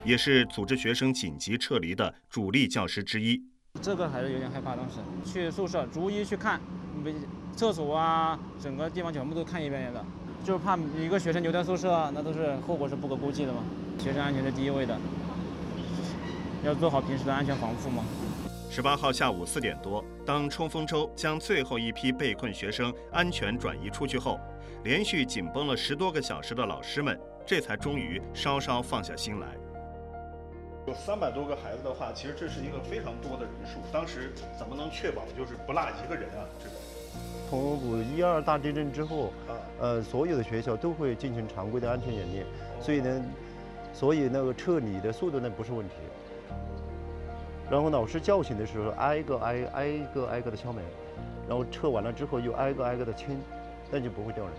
也是组织学生紧急撤离的主力教师之一。 这个还是有点害怕，当时去宿舍逐一去看，厕所啊，整个地方全部都看一遍的，就是怕一个学生留在宿舍，那都是后果是不可估计的嘛。学生安全是第一位的，要做好平时的安全防护嘛。 18号下午4点多，当冲锋舟将最后一批被困学生安全转移出去后，连续紧绷了10多个小时的老师们，这才终于稍稍放下心来。 有300多个孩子的话，其实这是一个非常多的人数。当时怎么能确保就是不落一个人啊？这个从5·12大地震之后，所有的学校都会进行常规的安全演练，所以那个撤离的速度呢不是问题。然后老师叫醒的时候，挨个的敲门，然后撤完了之后又挨个的清，那就不会掉人。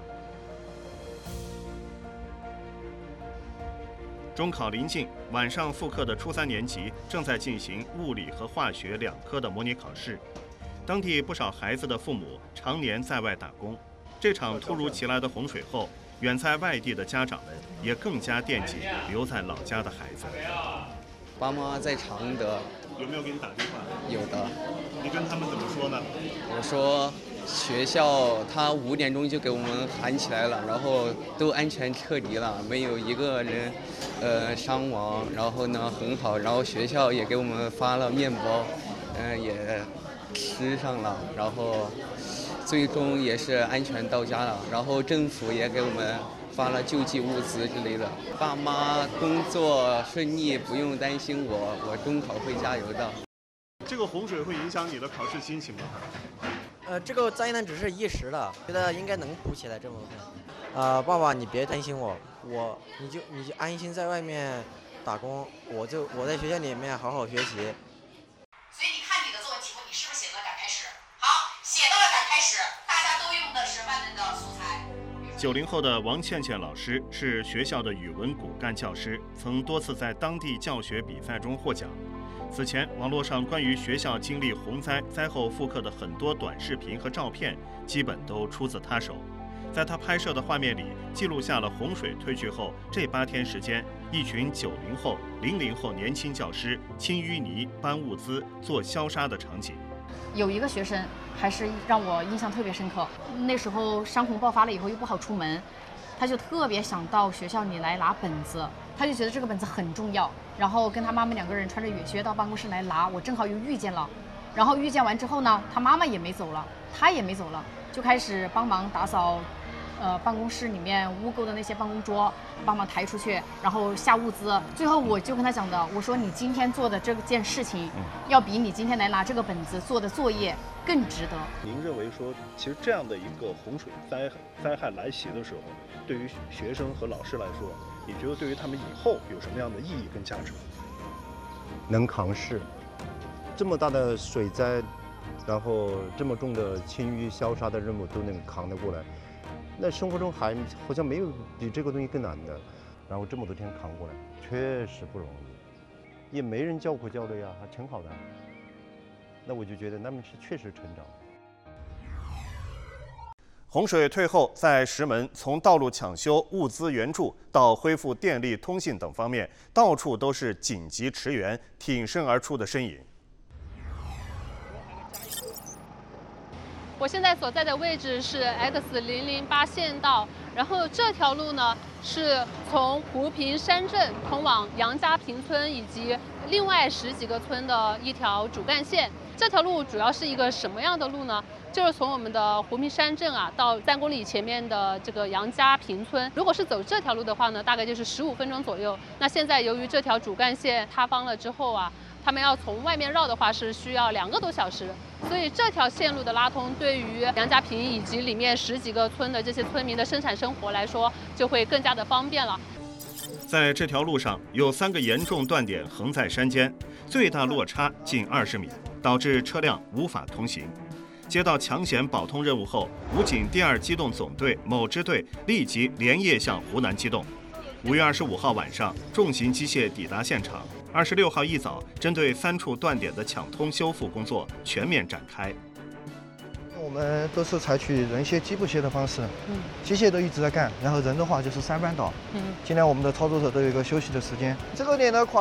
中考临近，晚上复课的初3年级正在进行物理和化学2科的模拟考试。当地不少孩子的父母常年在外打工，这场突如其来的洪水后，远在外地的家长们也更加惦记留在老家的孩子。 爸妈在常德， 有没有给你打电话？ 有的。 你跟他们怎么说呢？ 我说学校他5点钟就给我们喊起来了，然后都安全撤离了，没有一个人伤亡，然后呢很好，然后学校也给我们发了面包，也吃上了，然后最终也是安全到家了，然后政府也给我们发了救济物资之类的。爸妈工作顺利，不用担心我中考会加油的。 这个洪水会影响你的考试心情吗？ 这个灾难只是一时的，觉得应该能补起来这部分。爸爸，你别担心你就安心在外面打工，我在学校里面好好学习。 所以你看你的作文题目，你是不是写了敢开始？好，写到了敢开始，大家都用的是万能的素材。 90后的王倩倩老师是学校的语文骨干教师，曾多次在当地教学比赛中获奖。此前，网络上关于学校经历洪灾灾后复课的很多短视频和照片，基本都出自他手。在他拍摄的画面里，记录下了洪水退去后这8天时间，一群90后、00后年轻教师清淤泥、搬物资、做消杀的场景。 有一个学生还是让我印象特别深刻，那时候山洪爆发了以后又不好出门，他就特别想到学校里来拿本子，他就觉得这个本子很重要，然后跟他妈妈2个人穿着雨靴到办公室来拿，我正好又遇见了，然后遇见完之后呢，他妈妈也没走了，他也没走了，就开始帮忙打扫办公室里面污垢的那些办公桌，帮忙抬出去，然后下物资。最后我就跟他讲的，我说你今天做的这件事情，要比你今天来拿这个本子做的作业更值得。 您认为说，其实这样的一个洪水灾害来袭的时候，对于学生和老师来说，你觉得对于他们以后有什么样的意义跟价值？ 能扛事，这么大的水灾，然后这么重的清淤消杀的任务都能扛得过来。那生活中好像没有比这个东西更难的，然后这么多天扛过来，确实不容易，也没人叫苦叫累呀，还挺好的。那我就觉得他们是确实成长。 洪水退后，在石门，从道路抢修、物资援助到恢复电力、通信等方面，到处都是紧急驰援、挺身而出的身影。 我现在所在的位置是 X008县道，然后这条路呢是从湖坪山镇通往杨家坪村以及另外10几个村的一条主干线。这条路主要是一个什么样的路呢？就是从我们的湖坪山镇到3公里前面的这个杨家坪村。如果是走这条路的话呢，大概就是15分钟左右。那现在由于这条主干线塌方了之后他们要从外面绕的话是需要2个多小时，所以这条线路的拉通对于杨家坪以及里面10几个村的这些村民的生产生活来说就会更加的方便了。 在这条路上有3个严重断点横在山间，最大落差近20米，导致车辆无法通行。接到抢险保通任务后，武警第2机动总队某支队立即连夜向湖南机动。5月25号晚上，重型机械抵达现场。26号一早，针对3处断点的抢通修复工作全面展开。 我们都是采取人卸、机不卸的方式，机械都一直在干，然后人的话就是3班倒。今天我们的操作者都有一个休息的时间。这个点的话。